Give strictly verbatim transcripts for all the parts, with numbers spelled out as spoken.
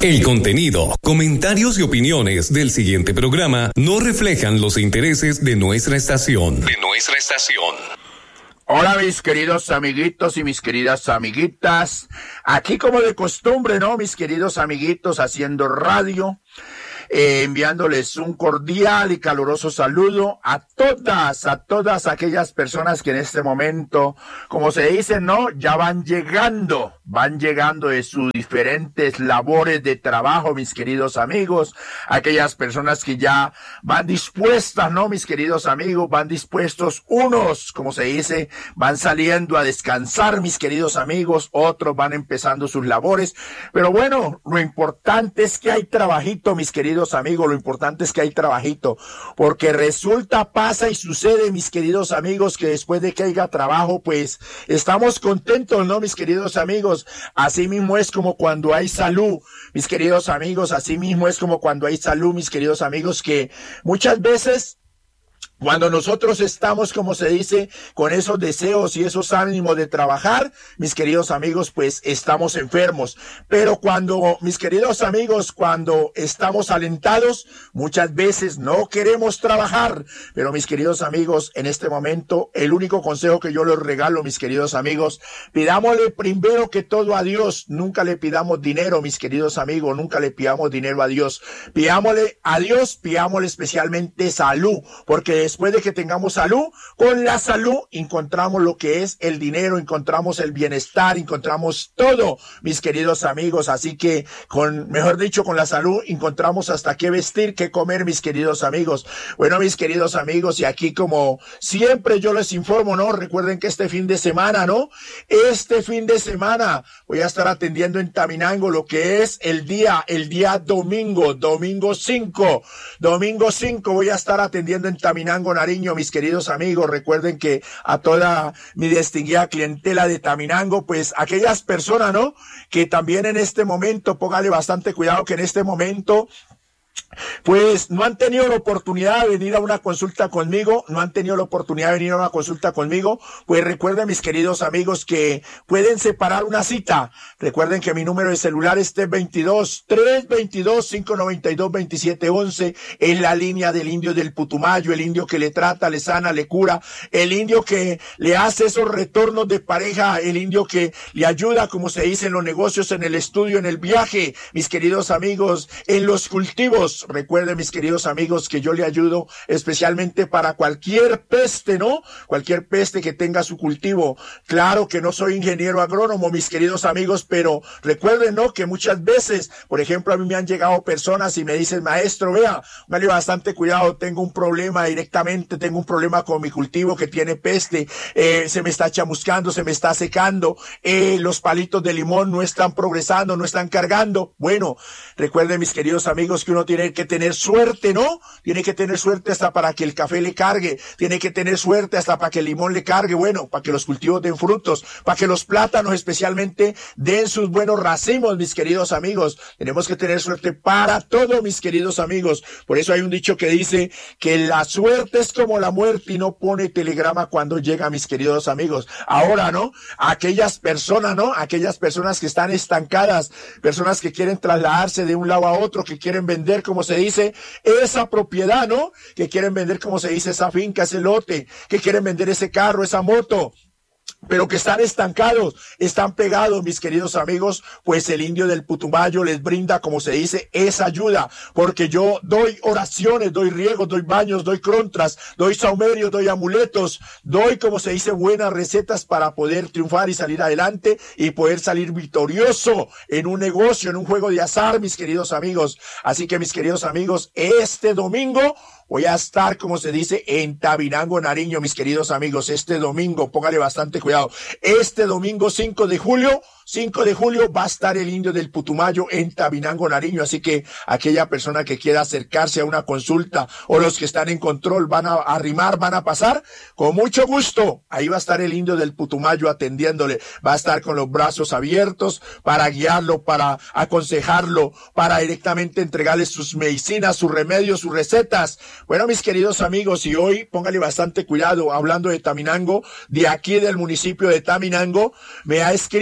El contenido, comentarios y opiniones del siguiente programa no reflejan los intereses de nuestra estación. De nuestra estación. Hola mis queridos amiguitos y mis queridas amiguitas. Aquí como de costumbre, ¿no? Mis queridos amiguitos haciendo radio. Eh, enviándoles un cordial y caluroso saludo a todas, a todas aquellas personas que en este momento, como se dice, ¿no? Ya van llegando, van llegando de sus diferentes labores de trabajo, mis queridos amigos, aquellas personas que ya van dispuestas, ¿no? Mis queridos amigos, van dispuestos, unos, como se dice, van saliendo a descansar, mis queridos amigos, otros van empezando sus labores, pero bueno, lo importante es que hay trabajito, mis queridos amigos, lo importante es que hay trabajito, porque resulta, pasa y sucede, mis queridos amigos, que después de que haya trabajo, pues estamos contentos, ¿no, mis queridos amigos? Así mismo es como cuando hay salud, mis queridos amigos, así mismo es como cuando hay salud, mis queridos amigos, que muchas veces cuando nosotros estamos, como se dice, con esos deseos y esos ánimos de trabajar, mis queridos amigos, pues estamos enfermos. Pero cuando, mis queridos amigos, cuando estamos alentados, muchas veces no queremos trabajar. Pero mis queridos amigos, en este momento, el único consejo que yo les regalo, mis queridos amigos, pidámosle primero que todo a Dios. Nunca le pidamos dinero, mis queridos amigos, nunca le pidamos dinero a Dios. Pidámosle a Dios, pidámosle especialmente salud, porque después de que tengamos salud, con la salud encontramos lo que es el dinero, encontramos el bienestar, encontramos todo, mis queridos amigos. Así que, con, mejor dicho, con la salud encontramos hasta qué vestir, qué comer, mis queridos amigos. Bueno, mis queridos amigos, y aquí como siempre yo les informo, ¿no? Recuerden que este fin de semana, ¿no? Este fin de semana voy a estar atendiendo en Taminango lo que es el día, el día domingo, domingo cinco, domingo cinco voy a estar atendiendo en Taminango, Nariño, mis queridos amigos. Recuerden que a toda mi distinguida clientela de Taminango, pues aquellas personas, ¿no? Que también en este momento, póngale bastante cuidado, que en este momento pues no han tenido la oportunidad de venir a una consulta conmigo, no han tenido la oportunidad de venir a una consulta conmigo, pues recuerden, mis queridos amigos, que pueden separar una cita. Recuerden que mi número de celular es tres dos dos, tres dos dos, cinco nueve dos, dos siete uno uno, es la línea del indio del Putumayo, el indio que le trata, le sana, le cura, el indio que le hace esos retornos de pareja, el indio que le ayuda, como se dice, en los negocios, en el estudio, en el viaje, mis queridos amigos, en los cultivos. Recuerden, mis queridos amigos, que yo le ayudo especialmente para cualquier peste, ¿no? Cualquier peste que tenga su cultivo. Claro que no soy ingeniero agrónomo, mis queridos amigos, pero recuerden, ¿no? Que muchas veces, por ejemplo, a mí me han llegado personas y me dicen, maestro, vea, dale bastante cuidado, tengo un problema directamente, tengo un problema con mi cultivo que tiene peste, eh, se me está chamuscando, se me está secando, eh, los palitos de limón no están progresando, no están cargando. Bueno, recuerden, mis queridos amigos, que uno tiene que tener suerte, ¿no? Tiene que tener suerte hasta para que el café le cargue, tiene que tener suerte hasta para que el limón le cargue, bueno, para que los cultivos den frutos, para que los plátanos especialmente den sus buenos racimos, mis queridos amigos. Tenemos que tener suerte para todo, mis queridos amigos. Por eso hay un dicho que dice que la suerte es como la muerte y no pone telegrama cuando llega, mis queridos amigos. Ahora, ¿no? Aquellas personas, ¿no? Aquellas personas que están estancadas, personas que quieren trasladarse de un lado a otro, que quieren vender, como se dice, esa propiedad, ¿no? Que quieren vender, como se dice, esa finca, ese lote, que quieren vender ese carro, esa moto, pero que están estancados, están pegados, mis queridos amigos, pues el indio del Putumayo les brinda, como se dice, esa ayuda, porque yo doy oraciones, doy riegos, doy baños, doy contras, doy saumerios, doy amuletos, doy, como se dice, buenas recetas para poder triunfar y salir adelante y poder salir victorioso en un negocio, en un juego de azar, mis queridos amigos. Así que, mis queridos amigos, este domingo voy a estar, como se dice, en Taminango, Nariño, mis queridos amigos, este domingo, póngale bastante cuidado, este domingo cinco de julio, cinco de julio va a estar el indio del Putumayo en Taminango, Nariño, así que aquella persona que quiera acercarse a una consulta o los que están en control van a arrimar, van a pasar, con mucho gusto, ahí va a estar el indio del Putumayo atendiéndole, va a estar con los brazos abiertos para guiarlo, para aconsejarlo, para directamente entregarle sus medicinas, sus remedios, sus recetas. Bueno, mis queridos amigos, y hoy póngale bastante cuidado, hablando de Taminango, de aquí del municipio de Taminango, me ha escrito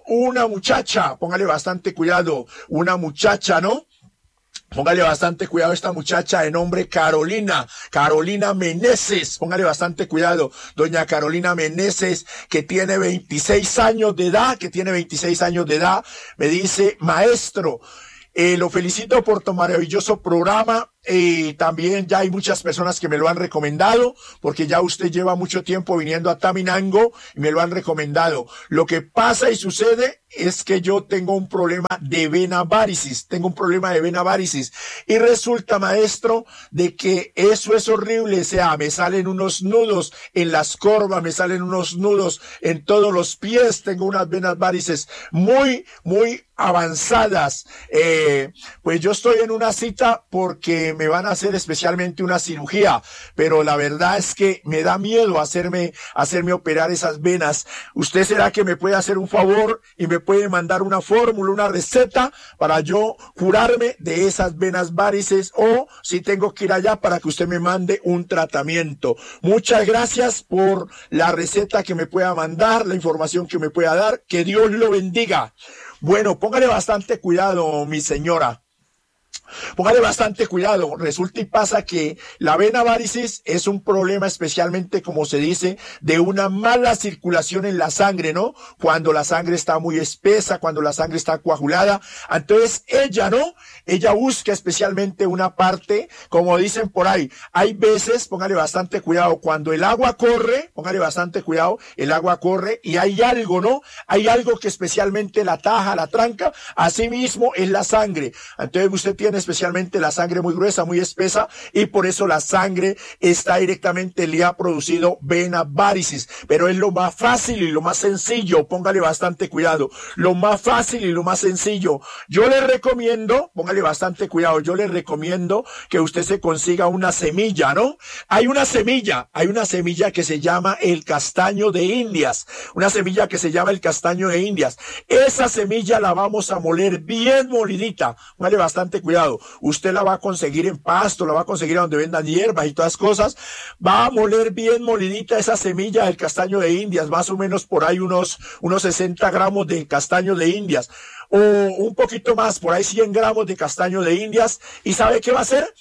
una muchacha, póngale bastante cuidado, una muchacha, ¿no? Póngale bastante cuidado a esta muchacha de nombre Carolina, Carolina Meneses, póngale bastante cuidado, doña Carolina Meneses, que tiene veintiséis años de edad, que tiene veintiséis años de edad, me dice, maestro, eh, lo felicito por tu maravilloso programa. Y también ya hay muchas personas que me lo han recomendado, porque ya usted lleva mucho tiempo viniendo a Taminango y me lo han recomendado. Lo que pasa y sucede es que yo tengo un problema de vena varicis, tengo un problema de vena varicis y resulta, maestro, de que eso es horrible. O sea, me salen unos nudos en las corvas, me salen unos nudos en todos los pies, tengo unas venas varices muy, muy avanzadas. Eh, pues yo estoy en una cita porque me van a hacer especialmente una cirugía, pero la verdad es que me da miedo hacerme, hacerme operar esas venas. ¿Usted será que me puede hacer un favor y me puede mandar una fórmula, una receta para yo curarme de esas venas varices, o si tengo que ir allá para que usted me mande un tratamiento? Muchas gracias por la receta que me pueda mandar, la información que me pueda dar. Que Dios lo bendiga. Bueno, póngale bastante cuidado, mi señora. Póngale bastante cuidado. Resulta y pasa que la vena varicis es un problema especialmente, como se dice, de una mala circulación en la sangre, ¿no? Cuando la sangre está muy espesa, cuando la sangre está coagulada. Entonces ella, ¿no? Ella busca especialmente una parte, como dicen por ahí. Hay veces, póngale bastante cuidado, cuando el agua corre, póngale bastante cuidado, el agua corre y hay algo, ¿no? Hay algo que especialmente la taja, la tranca, así mismo es la sangre. Entonces usted tiene especialmente la sangre muy gruesa, muy espesa, y por eso la sangre está directamente, le ha producido vena varicis. Pero es lo más fácil y lo más sencillo, póngale bastante cuidado, lo más fácil y lo más sencillo. Yo le recomiendo, póngale bastante cuidado, yo le recomiendo que usted se consiga una semilla, ¿no? Hay una semilla, hay una semilla que se llama el castaño de Indias, una semilla que se llama el castaño de Indias. Esa semilla la vamos a moler bien molidita, póngale bastante cuidado. Usted la va a conseguir en Pasto, la va a conseguir donde vendan hierbas y todas cosas. Va a moler bien molidita esa semilla del castaño de Indias, más o menos por ahí unos, unos sesenta gramos de castaño de Indias, o un poquito más, por ahí cien gramos de castaño de Indias. ¿Y sabe qué va a hacer?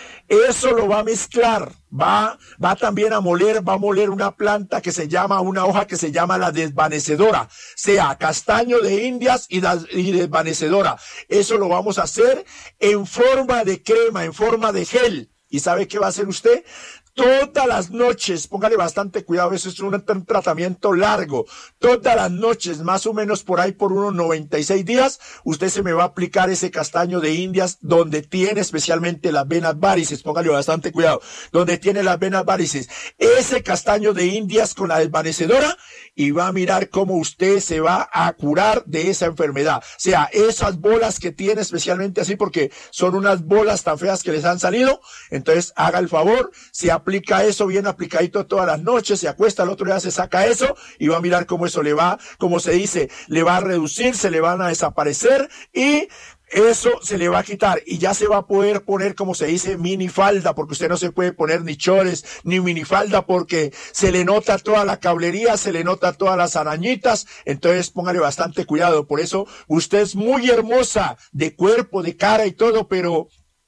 Eso lo va a mezclar, va, va también a moler, va a moler una planta que se llama, una hoja que se llama la desvanecedora, sea castaño de Indias y, das, y desvanecedora. Eso lo vamos a hacer en forma de crema, en forma de gel. ¿Y sabe qué va a hacer usted? Todas las noches, póngale bastante cuidado, eso es un, un tratamiento largo. Todas las noches, más o menos por ahí por unos noventa y seis días, usted se me va a aplicar ese castaño de Indias donde tiene especialmente las venas varices, póngale bastante cuidado, donde tiene las venas varices. Ese castaño de Indias con la desvanecedora, y va a mirar cómo usted se va a curar de esa enfermedad. O sea, esas bolas que tiene especialmente así, porque son unas bolas tan feas que les han salido, entonces haga el favor, se aplica eso bien aplicadito todas las noches, se acuesta, al otro día se saca eso y va a mirar cómo eso le va, como se dice, le va a reducir, se le van a desaparecer y eso se le va a quitar y ya se va a poder poner, como se dice, minifalda, porque usted no se puede poner ni chores ni minifalda porque se le nota toda la cablería, se le nota todas las arañitas. Entonces póngale bastante cuidado. Por eso usted es muy hermosa de cuerpo, de cara y todo, pero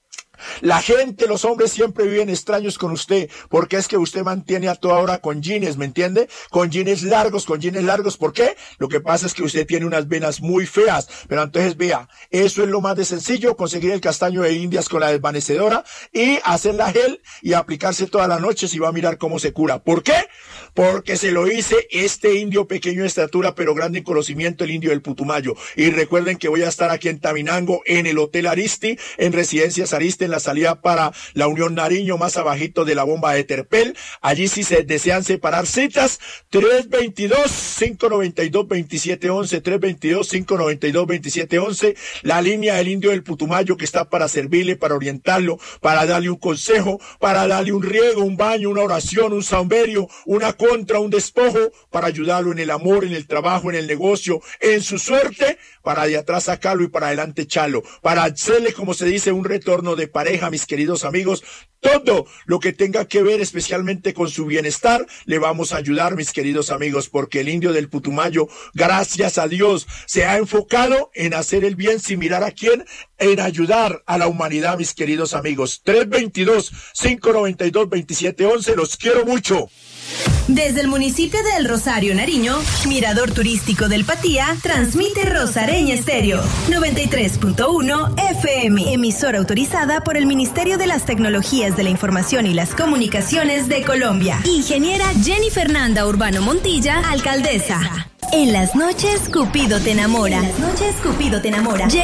la gente, los hombres siempre viven extraños con usted, porque es que usted mantiene a toda hora con jeans, ¿me entiende? Con jeans largos, con jeans largos. ¿Por qué? Lo que pasa es que usted tiene unas venas muy feas. Pero entonces vea, eso es lo más de sencillo, conseguir el castaño de Indias con la desvanecedora y hacer la gel y aplicarse todas las noches y va a mirar cómo se cura. ¿Por qué? Porque se lo hice este indio pequeño de estatura pero grande en conocimiento, el indio del Putumayo. Y recuerden que voy a estar aquí en Taminango, en el Hotel Aristi, en Residencias Aristi, en la salida para la Unión Nariño, más abajito de la bomba de Terpel. Allí si se desean separar citas, tres dos dos, cinco nueve dos, dos siete uno uno, tres dos dos, cinco nueve dos, dos siete uno uno, la línea del indio del Putumayo que está para servirle, para orientarlo, para darle un consejo, para darle un riego, un baño, una oración, un saumerio, una contra, un despojo, para ayudarlo en el amor, en el trabajo, en el negocio, en su suerte, para de atrás sacarlo y para adelante echarlo, para hacerle, como se dice, un retorno de pareja, mis queridos amigos. Todo lo que tenga que ver especialmente con su bienestar, le vamos a ayudar, mis queridos amigos, porque el indio del Putumayo, gracias a Dios, se ha enfocado en hacer el bien sin mirar a quién, en ayudar a la humanidad, mis queridos amigos. tres dos dos, cinco nueve dos, dos siete uno uno, los quiero mucho. Desde el municipio de El Rosario, Nariño, Mirador Turístico del Patía, transmite Rosareña Estéreo, noventa y tres punto uno F M, emisora autorizada por el Ministerio de las Tecnologías de la Información y las Comunicaciones de Colombia. Ingeniera Jenny Fernanda Urbano Montilla, alcaldesa. En las noches, Cupido te enamora. En las noches, Cupido te enamora.